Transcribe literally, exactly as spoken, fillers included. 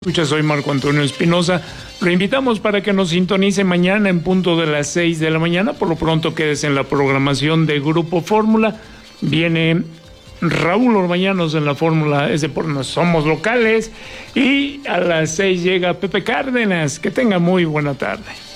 Escucha, soy Marco Antonio Espinosa. Lo invitamos para que nos sintonice mañana en punto de las seis de la mañana. Por lo pronto, quédese en la programación de Grupo Fórmula. Viene Raúl Orbañanos en la Fórmula, es de por nos somos locales. Y a las seis llega Pepe Cárdenas. Que tenga muy buena tarde.